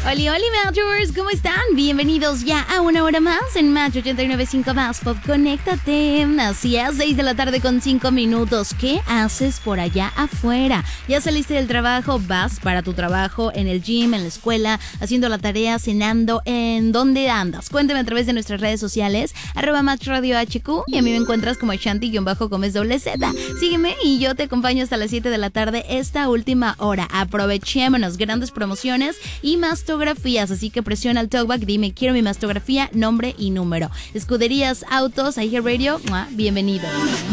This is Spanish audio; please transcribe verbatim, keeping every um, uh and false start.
Oli, oli, Matchers, ¿cómo están? Bienvenidos ya a una hora más en Match ochenta y nueve punto cinco Más Pop. Conéctate. Así es, seis de la tarde con cinco minutos. ¿Qué haces por allá afuera? ¿Ya saliste del trabajo? ¿Vas para tu trabajo en el gym, en la escuela, haciendo la tarea, cenando? ¿En dónde andas? Cuéntame a través de nuestras redes sociales, arroba Match Radio H Q, y a mí me encuentras como Shanti-Gómez doble Z. Sígueme y yo te acompaño hasta las siete de la tarde esta última hora. Aprovechémonos, grandes promociones y mastografías, así que presiona el talkback, dime quiero mi mastografía, nombre y número. Escuderías Autos, iHeartRadio, ¡mua! Bienvenido.